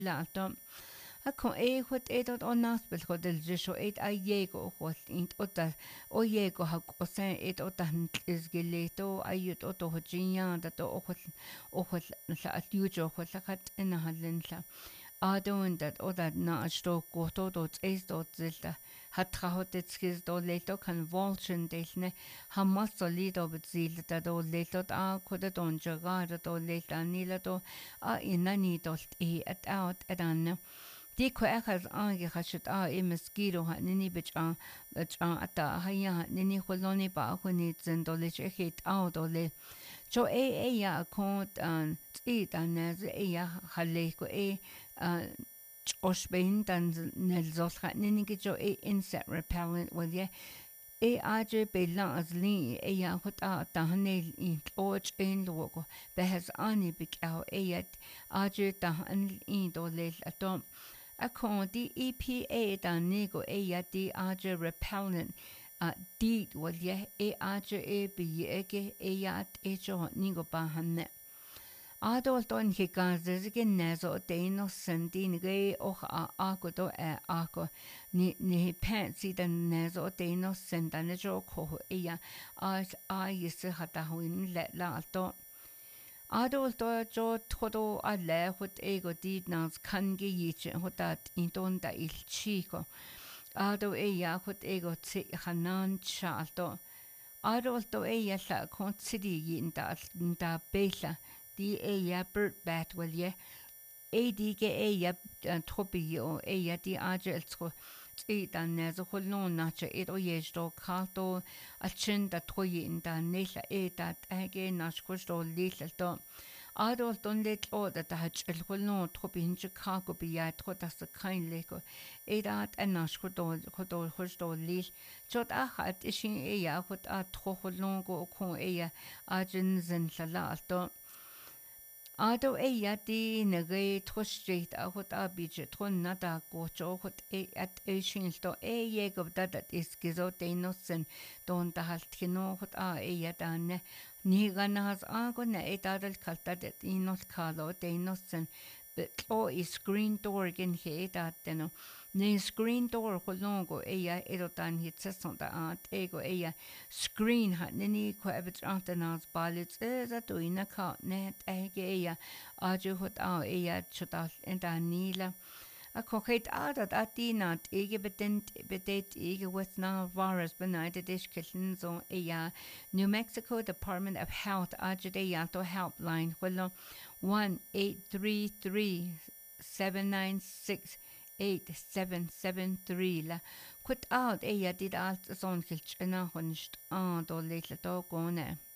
Lato. Ako hot etot on naspel hot el jesho et a yego hot int ota o yego ha kosen et ota is geleto ayut oto hojinya dat o hot la atjujo hot la hat in halen la. Adon dat oda na sto goto dot is dot zilta hat hot et skis do leto kan volchen delne ha masolido bet zilta do leto a koda don jagada do leta nila do a inani dot e at out adan. دي كو أخذ آنجي خشت مسكيرو نيني بجان أتا هيا نيني خلوني باخوني زندوليش أخيت دولي جو يا كونت تيت ناز يا خليكو أشبين تن نلزوس نيني جو insect repellent وليه آجي بيلان أزلين يا خط تهني إنتوج إن لوجو بهز آني بكاو آجي تهني دولي أتوم أكون دي EPA دانيكو دي آجي repellent دي وليه آجي بيجي جو نيكو باهن أدول تون كاززك نزو تينو سنتي نجي أخ أكو أكو ني بانسي دن نزو تينو سنتان جو كوه يسي هتاوين لا تو أدول تو جو تودو على خد دي ناس كانجي يجي خدات إنتون دا إلشيكو أدو خد تي خنان شالتو أدول تو لا كون تسيدي انتا بيلا دي bird bat وليه دي توبي أو دي أجل تخو تيدان نازو خلون ناتش أو يجدو كالتو أتشن دا توي إنتا نيلا دا تاجي ناشكوش دو ليلا دو أدول دون ليت أو دا تهج الخلون توبي هنج كاكو بيا تخو تسكين ليكو دا تناشكو دو خوش دو ليل جود أخد إشين خد تخو خلون كو كون أجن زن لالتو أدو دي نغي تخشيت أخد أبيج تخون ندا قوشو خد شينلتو يقب دادت إسكيزو تينوسن دون تحلتكنو خد دان نيغانهاز نا دادل كالتادت إنوس كالو تينوسن بتلو screen door gen داتنو ني screen door خلونغو إدو تان هيتسسون دا إيغو screen نيني كو أبت ناز باليت زاتو إنا كا نهت آجو خد تشتال إنتا نيلا أكوكيت أتينات بديت وثنا فارس بنايت ديش كلنزو New Mexico Department of Health تو helpline خلو 1-833-796-8773 لا كنت ديد زون كلش أنا خنشت دوليت لتو قونه